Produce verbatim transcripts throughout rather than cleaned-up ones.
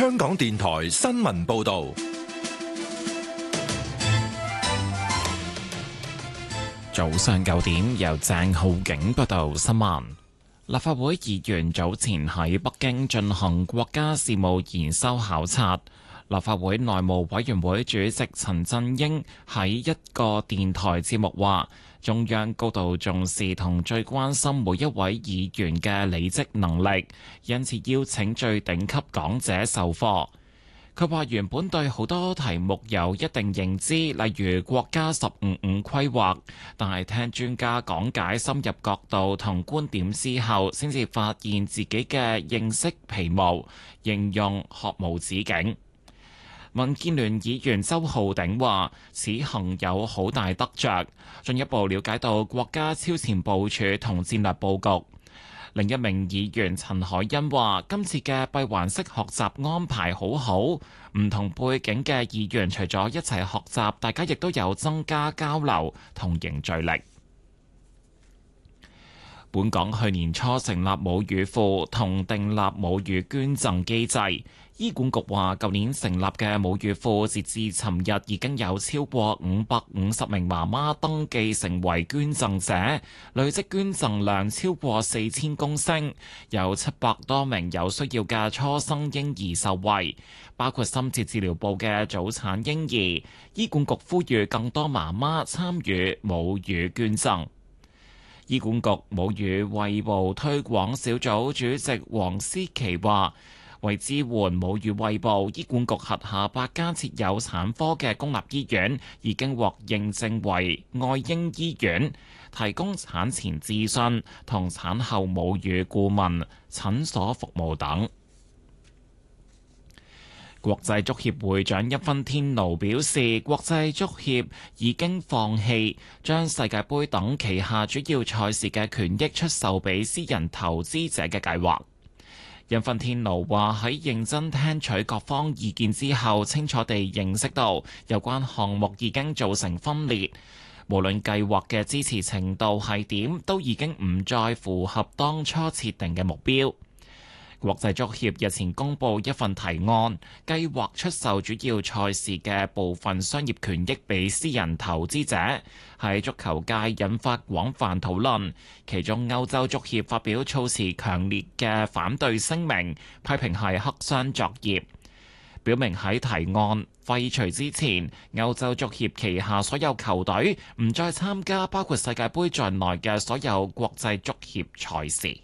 香港電台新聞報道。 早上九點，由鄭浩景報道新聞。立法會議員早前喺北京進行國家事務研修考察。立法會內務委員會主席陳振英喺一個電台節目話，中央高度重視同最關心每一位議員嘅履職能力，因此邀請最頂級講者授課。佢話原本對好多題目有一定認知，例如國家十五五規劃，但係聽專家講解深入角度同觀點之後，先至發現自己嘅認識皮毛，形容學無止境。民建聯議員周浩鼎話：此行有好大得着，進一步了解到國家超前部署同戰略佈局。另一名議員陳海欣話：今次嘅閉環式學習安排好好，唔同背景嘅議員除咗一齊學習，大家亦都有增加交流同凝聚力。本港去年初成立母乳庫同訂立母乳捐贈機制。醫管局話，舊年成立嘅母乳庫截至尋日已經有超過五百五十名媽媽登記成為捐贈者，累積捐贈量超過四千公升，有七百多名有需要嘅初生嬰兒受惠，包括深切治療部嘅早產嬰兒。醫管局呼籲更多媽媽參與母乳捐贈。醫管局母乳餵哺推廣小組主席黃思琪話，為支援母乳餵哺，醫管局轄下八間設有產科嘅公立醫院已經獲認證為愛嬰醫院，提供產前諮詢同產後母乳顧問、診所服務等。國際足協會長一分天奴表示，國際足協已經放棄將世界盃等旗下主要賽事嘅權益出售俾私人投資者嘅計劃。一分天奴話喺認真聽取各方意見之後，清楚地認識到有關項目已經造成分裂，無論計劃嘅支持程度係點，都已經唔再符合當初設定嘅目標。國際足協日前公布一份提案，計劃出售主要賽事嘅部分商業權益俾私人投資者，喺足球界引發廣泛討論。其中歐洲足協發表措辭強烈嘅反對聲明，批評係黑箱作業，表明喺提案廢除之前，歐洲足協旗下所有球隊唔再參加包括世界盃在內嘅所有國際足協賽事。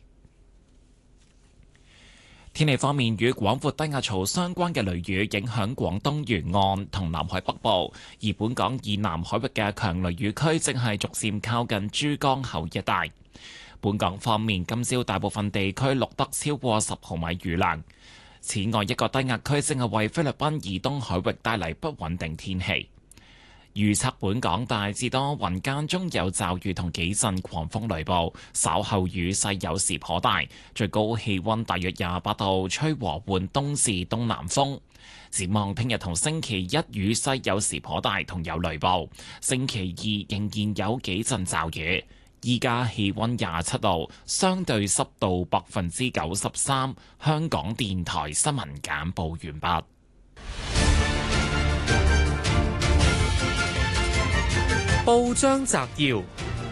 天氣方面，與廣闊低壓槽相關嘅雷雨影響廣東沿岸同南海北部，而本港以南海域嘅強雷雨區正係逐漸靠近珠江口一帶。本港方面，今朝大部分地區錄得超過十毫米雨量。此外，一個低壓區正係為菲律賓以東海域帶嚟不穩定天氣。預測本港大致多雲，間中有驟雨同幾陣狂風雷暴，稍後雨勢有時頗大，最高氣溫大約廿八度，吹和緩東至東南風。展望聽日同星期一雨勢有時頗大，同有雷暴。星期二仍然有幾陣驟雨。依家氣溫廿七度，相對濕度百分之九十三。香港電台新聞簡報完畢。 報章摘要：